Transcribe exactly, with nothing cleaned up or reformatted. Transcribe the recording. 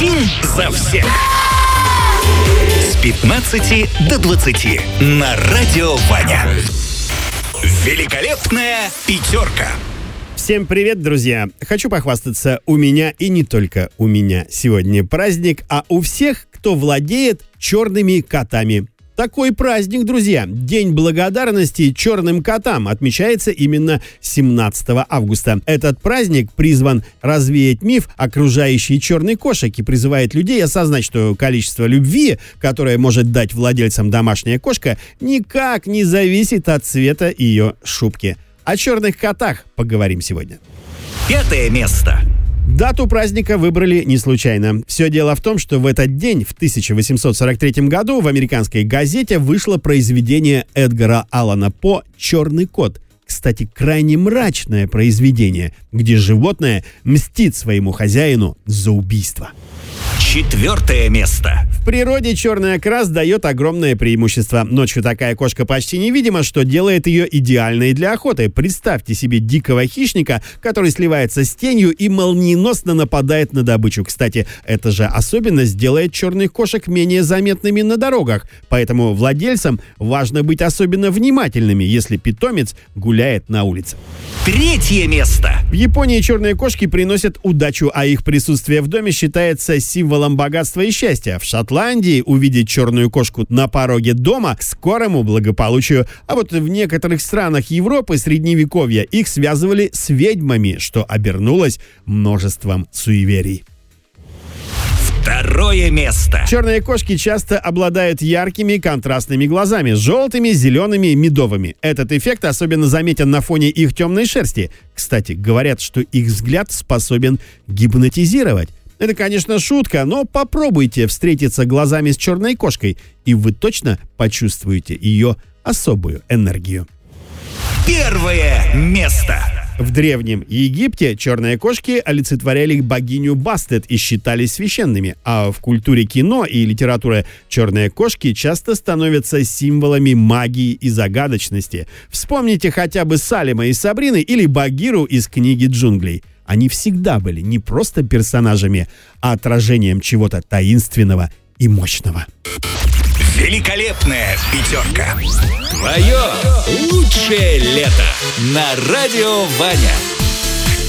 Один за всех. С пятнадцати до двадцати на Радио Ваня. Великолепная пятерка. Всем привет, друзья! Хочу похвастаться, у меня и не только у меня сегодня праздник, а у всех, кто владеет черными котами. Такой праздник, друзья, День благодарности черным котам, отмечается именно семнадцатого августа. Этот праздник призван развеять миф окружающей черной кошек и призывает людей осознать, что количество любви, которое может дать владельцам домашняя кошка, никак не зависит от цвета ее шубки. О черных котах поговорим сегодня. Пятое место. Дату праздника выбрали не случайно. Все дело в том, что в этот день, в тысяча восемьсот сорок третьем году, в американской газете вышло произведение Эдгара Аллана По «Черный кот». Кстати, крайне мрачное произведение, где животное мстит своему хозяину за убийство. Четвертое место. В природе черный окрас дает огромное преимущество. Ночью такая кошка почти невидима, что делает ее идеальной для охоты. Представьте себе дикого хищника, который сливается с тенью и молниеносно нападает на добычу. Кстати, эта же особенность делает черных кошек менее заметными на дорогах. Поэтому владельцам важно быть особенно внимательными, если питомец гуляет на улице. Третье место. В Японии черные кошки приносят удачу, а их присутствие в доме считается символом богатства и счастья. В Шотландии увидеть черную кошку на пороге дома к скорому благополучию. А вот в некоторых странах Европы средневековья их связывали с ведьмами, что обернулось множеством суеверий. Второе место. Черные кошки часто обладают яркими контрастными глазами, желтыми, зелеными, медовыми. Этот эффект особенно заметен на фоне их темной шерсти. Кстати, говорят, что их взгляд способен гипнотизировать. Это, конечно, шутка, но попробуйте встретиться глазами с черной кошкой, и вы точно почувствуете ее особую энергию. Первое место. В Древнем Египте черные кошки олицетворяли богиню Бастет и считались священными, а в культуре кино и литературы черные кошки часто становятся символами магии и загадочности. Вспомните хотя бы Салема из Сабрины или Багиру из книги «Джунглей». Они всегда были не просто персонажами, а отражением чего-то таинственного и мощного. Великолепная пятерка. Твое лучшее лето на Радио Ваня.